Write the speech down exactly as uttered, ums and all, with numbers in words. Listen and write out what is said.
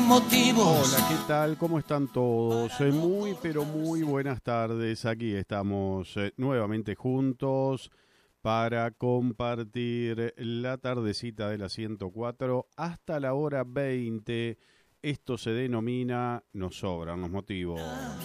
motivos. Hola, ¿qué tal? ¿Cómo están todos? Eh, Muy, pero muy buenas tardes. Aquí estamos eh, nuevamente juntos para compartir la tardecita de la ciento cuatro hasta la hora veinte. Esto se denomina Nos sobran los motivos.